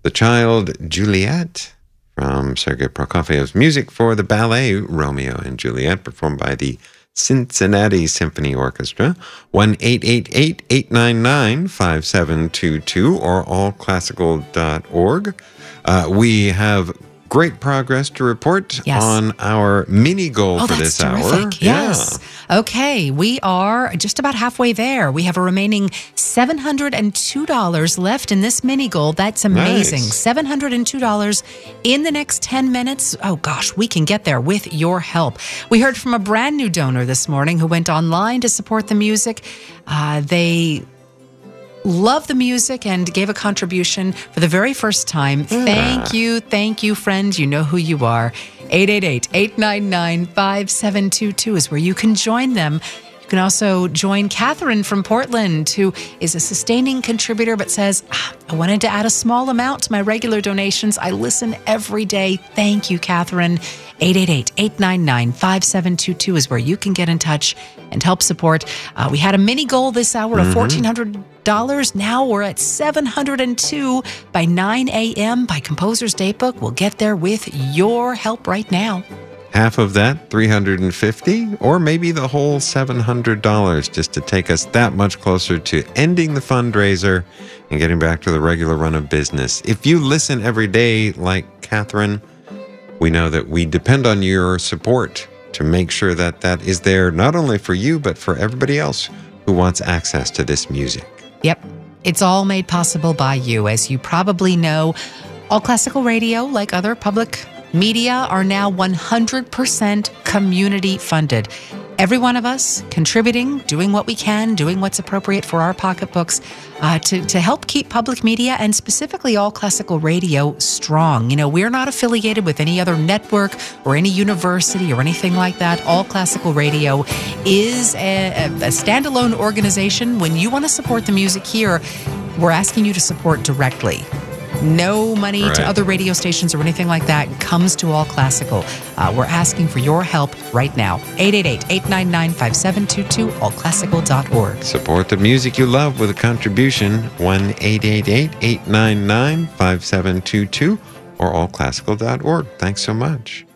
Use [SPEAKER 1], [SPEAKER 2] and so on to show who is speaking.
[SPEAKER 1] The Child Juliet from Sergei Prokofiev's music for the ballet Romeo and Juliet, performed by the Cincinnati Symphony Orchestra. 1-888-899-5722 or allclassical.org. We have great progress to report on our mini goal for this hour.
[SPEAKER 2] Yes. Okay, we are just about halfway there. We have a remaining $702 left in this mini goal. That's amazing. Nice. $702 in the next 10 minutes. Oh gosh, we can get there with your help. We heard from a brand new donor this morning who went online to support the music. They love the music and gave a contribution for the very first time. Thank you, friend. You know who you are. 888-899-5722 is where you can join them. You can also join Catherine from Portland, who is a sustaining contributor but says, I wanted to add a small amount to my regular donations. I listen every day. Thank you, Catherine. 888-899-5722 is where you can get in touch and help support. We had a mini goal this hour of $1,400. Now we're at $702 by 9 a.m. by Composer's Datebook. We'll get there with your help right now.
[SPEAKER 1] Half of that, $350, or maybe the whole $700, just to take us that much closer to ending the fundraiser and getting back to the regular run of business. If you listen every day like Catherine, we know that we depend on your support to make sure that that is there not only for you, but for everybody else who wants access to this music.
[SPEAKER 2] Yep. It's all made possible by you. As you probably know, All Classical Radio, like other public media, are now 100% community funded. Every one of us contributing, doing what we can, doing what's appropriate for our pocketbooks to help keep public media and specifically All Classical Radio strong. You know, we're not affiliated with any other network or any university or anything like that. All Classical Radio is a standalone organization. When you want to support the music here, we're asking you to support directly. No money to other radio stations or anything like that comes to All Classical. We're asking for your help right now. 888-899-5722, allclassical.org.
[SPEAKER 1] Support the music you love with a contribution. 1-888-899-5722 or allclassical.org. Thanks so much.